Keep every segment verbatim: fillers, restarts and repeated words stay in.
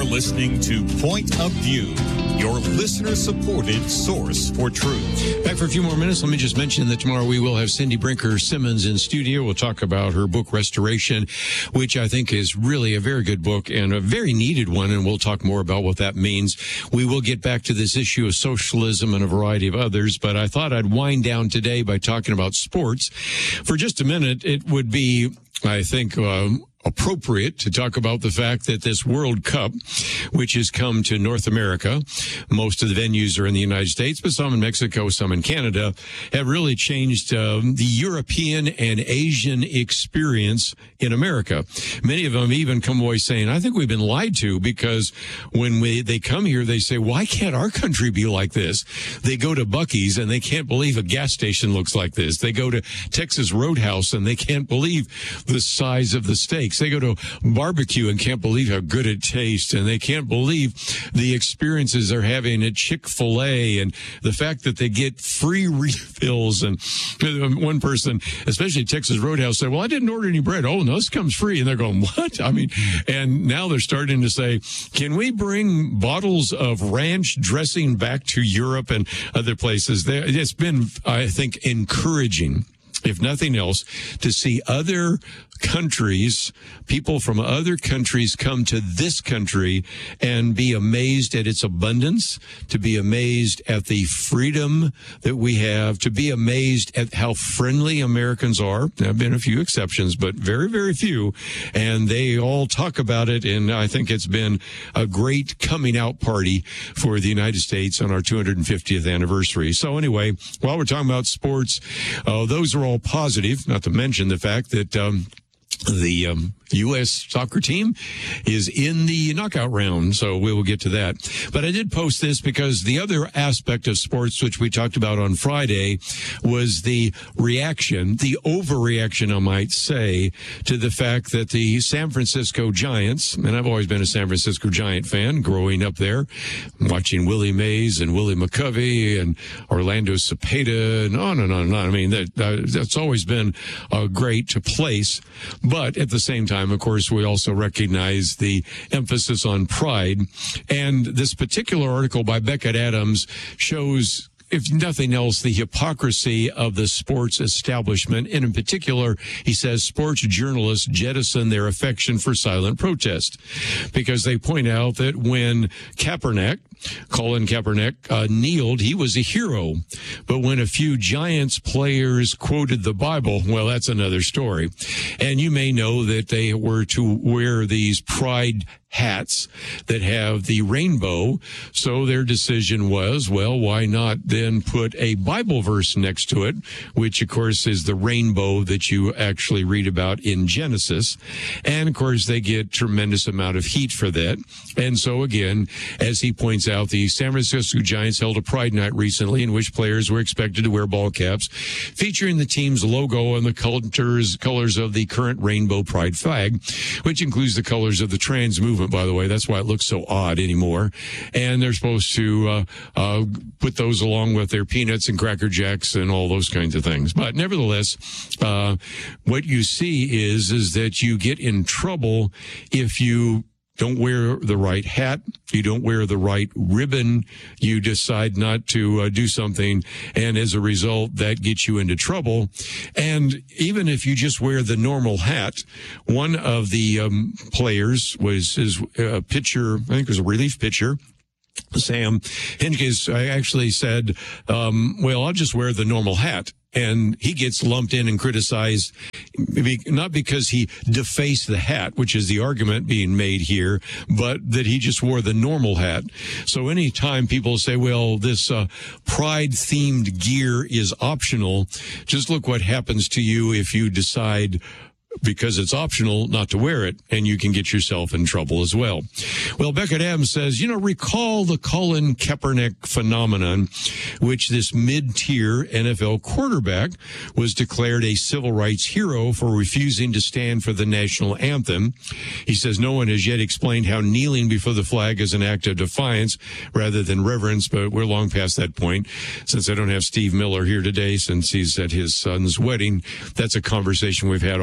listening to Point of View, your listener-supported source for truth. Back for a few more minutes. Let me just mention that tomorrow we will have Cindy Brinker Simmons in studio. We'll talk about her book, Restoration, which I think is really a very good book and a very needed one, and we'll talk more about what that means. We will get back to this issue of socialism and a variety of others, but I thought I'd wind down today by talking about sports. For just a minute, it would be, I think, um, appropriate to talk about the fact that this World Cup, which has come to North America, most of the venues are in the United States, but some in Mexico, some in Canada, have really changed um, the European and Asian experience in America. Many of them even come away saying, I think we've been lied to, because when we they come here, they say, why can't our country be like this? They go to Buc-ee's and they can't believe a gas station looks like this. They go to Texas Roadhouse and they can't believe the size of the steaks. They go to barbecue and can't believe how good it tastes, and they can't believe the experiences they're having at Chick-fil-A and the fact that they get free refills. And one person, especially Texas Roadhouse, said, well, I didn't order any bread. Oh, no, this comes free. And they're going, what? I mean, and now they're starting to say, can we bring bottles of ranch dressing back to Europe and other places? It's been, I think, encouraging, if nothing else, to see other countries, people from other countries come to this country and be amazed at its abundance, to be amazed at the freedom that we have, to be amazed at how friendly Americans are. There have been a few exceptions, but very, very few. And they all talk about it. And I think it's been a great coming out party for the United States on our two hundred fiftieth anniversary. So anyway, while we're talking about sports, uh, those are all positive, not to mention the fact that um, the um, U S soccer team is in the knockout round, so we will get to that. But I did post this because the other aspect of sports, which we talked about on Friday, was the reaction, the overreaction, I might say, to the fact that the San Francisco Giants, and I've always been a San Francisco Giant fan growing up there, watching Willie Mays and Willie McCovey and Orlando Cepeda and on and on and on. I mean, that, uh, that's always been a great place. But at the same time, of course, we also recognize the emphasis on pride. And this particular article by Beckett Adams shows, if nothing else, the hypocrisy of the sports establishment. And in particular, he says sports journalists jettison their affection for silent protest, because they point out that when Kaepernick, Colin Kaepernick, uh, kneeled, he was a hero. But when a few Giants players quoted the Bible, well, that's another story. And you may know that they were to wear these pride hats that have the rainbow. So their decision was, well, why not then put a Bible verse next to it, which, of course, is the rainbow that you actually read about in Genesis. And, of course, they get tremendous amount of heat for that. And so, again, as he points out, the San Francisco Giants held a Pride Night recently in which players were expected to wear ball caps featuring the team's logo and the colors, colors of the current rainbow pride flag, which includes the colors of the trans movement, by the way. That's why it looks so odd anymore. And they're supposed to uh, uh, put those along with their peanuts and Cracker Jacks and all those kinds of things. But nevertheless, uh, what you see is, is that you get in trouble if you don't wear the right hat, you don't wear the right ribbon, you decide not to uh, do something, and as a result, that gets you into trouble. And even if you just wear the normal hat, one of the um, players was his uh, pitcher, I think it was a relief pitcher, Sam Hentges, actually said, um, well, I'll just wear the normal hat. And he gets lumped in and criticized, not because he defaced the hat, which is the argument being made here, but that he just wore the normal hat. So anytime people say, well, this uh, pride-themed gear is optional, just look what happens to you if you decide, because it's optional, not to wear it, and you can get yourself in trouble as well. Well, Beckett Adams says, you know, recall the Colin Kaepernick phenomenon, which this mid-tier N F L quarterback was declared a civil rights hero for refusing to stand for the national anthem. He says no one has yet explained how kneeling before the flag is an act of defiance rather than reverence, but we're long past that point. Since I don't have Steve Miller here today, since he's at his son's wedding, that's a conversation we've had off air.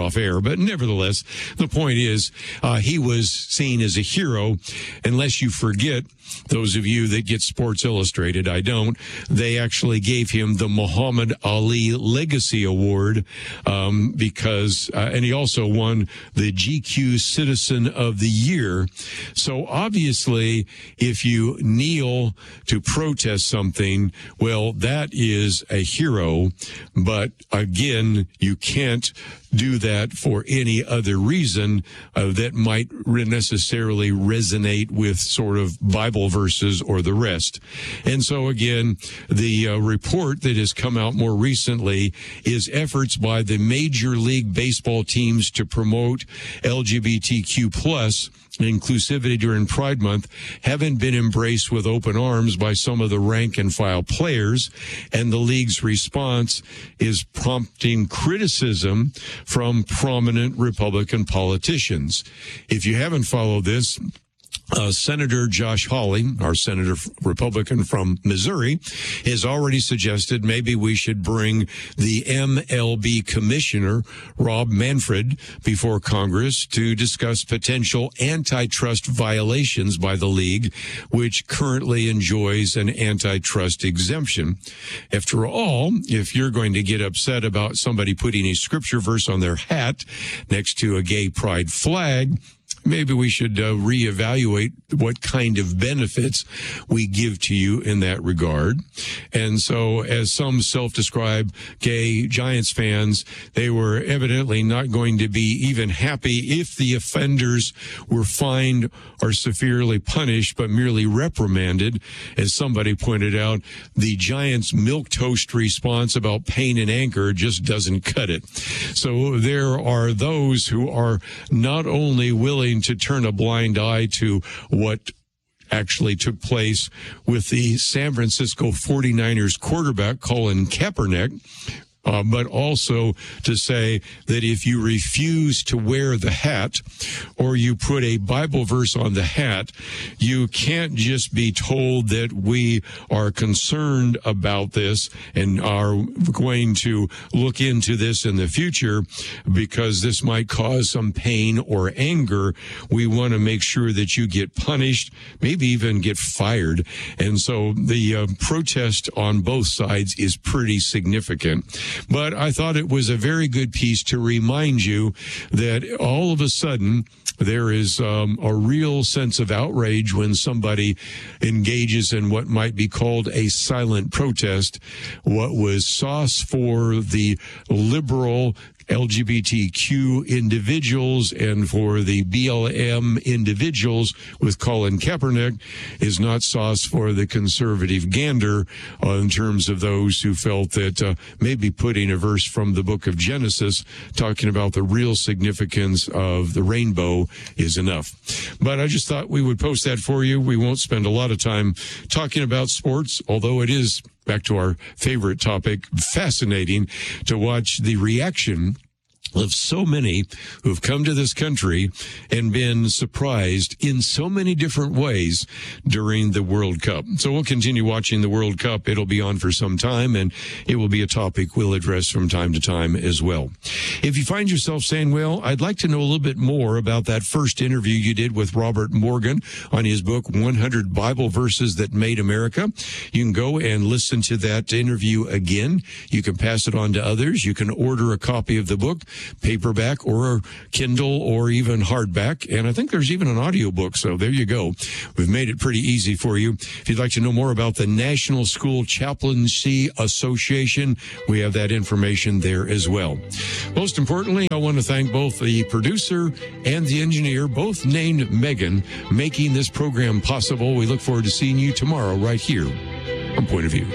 But nevertheless, the point is, uh, he was seen as a hero, unless you forget, those of you that get Sports Illustrated, I don't, they actually gave him the Muhammad Ali Legacy Award um, because, uh, and he also won the G Q Citizen of the Year. So obviously, if you kneel to protest something, well, that is a hero. But again, you can't do that for any other reason uh, that might re- necessarily resonate with sort of Bible verses or the rest. And so again, the uh, report that has come out more recently is efforts by the Major League Baseball teams to promote L G B T Q plus inclusivity during Pride Month haven't been embraced with open arms by some of the rank and file players, and the league's response is prompting criticism from prominent Republican politicians. If you haven't followed this, Uh, Senator Josh Hawley, our Senator Republican from Missouri, has already suggested maybe we should bring the M L B commissioner, Rob Manfred, before Congress to discuss potential antitrust violations by the league, which currently enjoys an antitrust exemption. After all, if you're going to get upset about somebody putting a scripture verse on their hat next to a gay pride flag, maybe we should uh, reevaluate what kind of benefits we give to you in that regard. And so, as some self-described gay Giants fans, they were evidently not going to be even happy if the offenders were fined or severely punished, but merely reprimanded. As somebody pointed out, the Giants' milquetoast response about pain and anger just doesn't cut it. So there are those who are not only willing to turn a blind eye to what actually took place with the San Francisco forty-niners quarterback Colin Kaepernick, Uh, but also to say that if you refuse to wear the hat or you put a Bible verse on the hat, you can't just be told that we are concerned about this and are going to look into this in the future because this might cause some pain or anger. We want to make sure that you get punished, maybe even get fired. And so the uh, protest on both sides is pretty significant. But I thought it was a very good piece to remind you that all of a sudden there is um, a real sense of outrage when somebody engages in what might be called a silent protest. What was sauce for the liberal L G B T Q individuals and for the B L M individuals with Colin Kaepernick is not sauce for the conservative gander uh, in terms of those who felt that uh, maybe putting a verse from the book of Genesis talking about the real significance of the rainbow is enough. But I just thought we would post that for you. We won't spend a lot of time talking about sports, although it is, back to our favorite topic, fascinating to watch the reaction of so many who've come to this country and been surprised in so many different ways during the World Cup. So we'll continue watching the World Cup. It'll be on for some time, and it will be a topic we'll address from time to time as well. If you find yourself saying, well, I'd like to know a little bit more about that first interview you did with Robert Morgan on his book, one hundred Bible Verses That Made America, you can go and listen to that interview again. You can pass it on to others. You can order a copy of the book, paperback or Kindle or even hardback. And I think there's even an audiobook. So there you go. We've made it pretty easy for you. If you'd like to know more about the National School Chaplaincy Association, we have that information there as well. Most importantly, I want to thank both the producer and the engineer, both named Megan, making this program possible. We look forward to seeing you tomorrow right here on Point of View.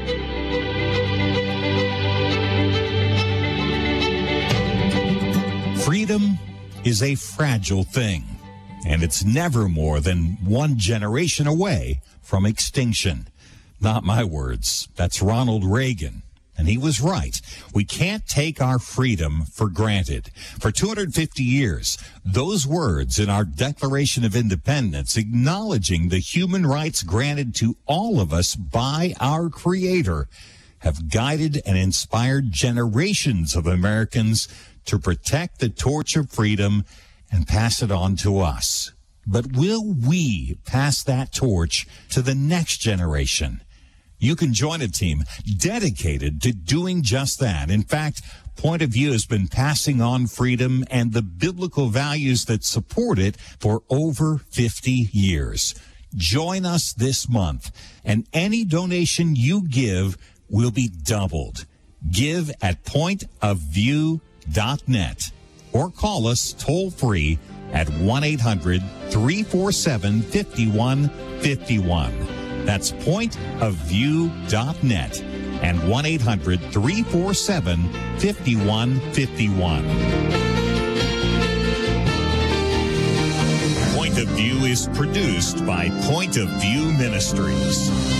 Freedom is a fragile thing, and it's never more than one generation away from extinction. Not my words. That's Ronald Reagan. And he was right. We can't take our freedom for granted. For two hundred fifty years, those words in our Declaration of Independence, acknowledging the human rights granted to all of us by our Creator, have guided and inspired generations of Americans to protect the torch of freedom and pass it on to us. But will we pass that torch to the next generation? You can join a team dedicated to doing just that. In fact, Point of View has been passing on freedom and the biblical values that support it for over fifty years. Join us this month, and any donation you give will be doubled. Give at point of view dot net or call us toll free at one eight hundred three four seven five one five one. That's point of view dot net and one eight hundred three four seven five one five one. Point of View is produced by Point of View Ministries.